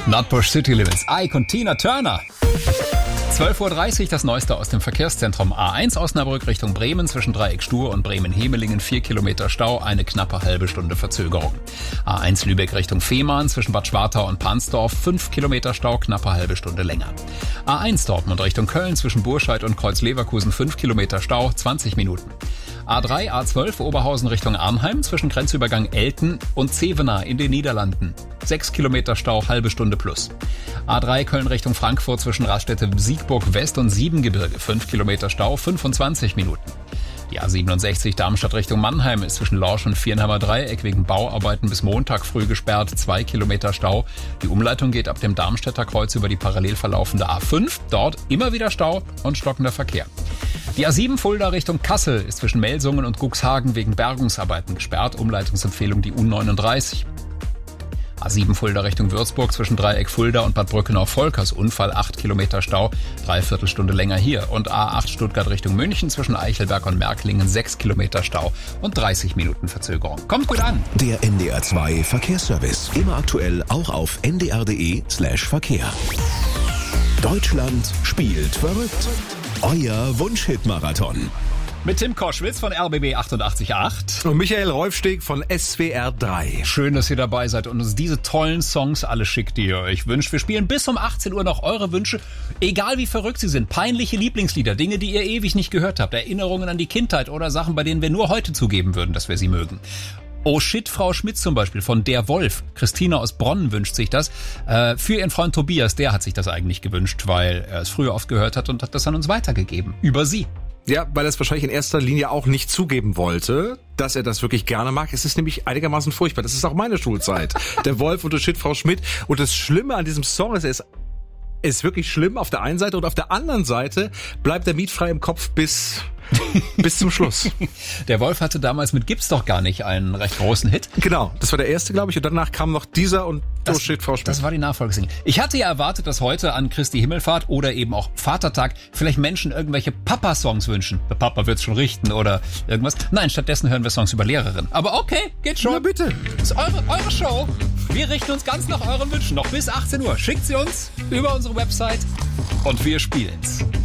Nordbusch City Limits, Ike und Tina Turner. 12.30 Uhr das Neueste aus dem Verkehrszentrum. A1 Osnabrück Richtung Bremen zwischen Dreieck Stur und Bremen-Hemelingen 4 Kilometer Stau, eine knappe halbe Stunde Verzögerung. A1 Lübeck Richtung Fehmarn zwischen Bad Schwartau und Pansdorf 5 Kilometer Stau, knappe halbe Stunde länger. A1 Dortmund Richtung Köln zwischen Burscheid und Kreuz-Leverkusen 5 Kilometer Stau, 20 Minuten. A3, A12 Oberhausen Richtung Arnheim zwischen Grenzübergang Elten und Zevenaar in den Niederlanden. 6 Kilometer Stau, halbe Stunde plus. A3 Köln Richtung Frankfurt zwischen Raststätte Siegburg West und Siebengebirge. 5 Kilometer Stau, 25 Minuten. Die A67 Darmstadt Richtung Mannheim ist zwischen Lorsch und Viernheimer Dreieck wegen Bauarbeiten bis Montag früh gesperrt. 2 Kilometer Stau. Die Umleitung geht ab dem Darmstädter Kreuz über die parallel verlaufende A5. Dort immer wieder Stau und stockender Verkehr. Die A7 Fulda Richtung Kassel ist zwischen Melsungen und Cuxhagen wegen Bergungsarbeiten gesperrt. Umleitungsempfehlung die U39. A7 Fulda Richtung Würzburg zwischen Dreieck Fulda und Bad Brückenau-Volkers. Unfall, 8 Kilometer Stau, 3/4 Stunde länger hier. Und A8 Stuttgart Richtung München zwischen Eichelberg und Märklingen 6 Kilometer Stau und 30 Minuten Verzögerung. Kommt gut an! Der NDR 2 Verkehrsservice. Immer aktuell auch auf ndr.de/Verkehr. Deutschland spielt verrückt. Euer Wunschhit-Marathon. Mit Tim Koschwitz von RBB 88.8. Und Michael Rolfsteg von SWR 3. Schön, dass ihr dabei seid und uns diese tollen Songs alle schickt, die ihr euch wünscht. Wir spielen bis um 18 Uhr noch eure Wünsche, egal wie verrückt sie sind. Peinliche Lieblingslieder, Dinge, die ihr ewig nicht gehört habt, Erinnerungen an die Kindheit oder Sachen, bei denen wir nur heute zugeben würden, dass wir sie mögen. Oh shit, Frau Schmidt zum Beispiel von Der Wolf. Christina aus Bronn wünscht sich das. Für ihren Freund Tobias, der hat sich das eigentlich gewünscht, weil er es früher oft gehört hat und hat das an uns weitergegeben. Über sie. Ja, weil er es wahrscheinlich in erster Linie auch nicht zugeben wollte, dass er das wirklich gerne mag. Es ist nämlich einigermaßen furchtbar. Das ist auch meine Schulzeit. Der Wolf und Oh shit, Frau Schmidt. Und das Schlimme an diesem Song ist, ist wirklich schlimm auf der einen Seite und auf der anderen Seite bleibt er mietfrei im Kopf bis zum Schluss. Der Wolf hatte damals mit Gibt's doch gar nicht einen recht großen Hit. Genau, das war der erste, glaube ich, und danach kam noch dieser und Oh shit, Frau Schmidt. Das war die Nachfolgesingle. Ich hatte ja erwartet, dass heute an Christi Himmelfahrt oder eben auch Vatertag vielleicht Menschen irgendwelche Papa-Songs wünschen. Der Papa wird's schon richten oder irgendwas. Nein, stattdessen hören wir Songs über Lehrerin. Aber okay, geht schon. Na bitte. Das ist eure Show. Wir richten uns ganz nach euren Wünschen. Noch bis 18 Uhr. Schickt sie uns über unsere Website und wir spielen's.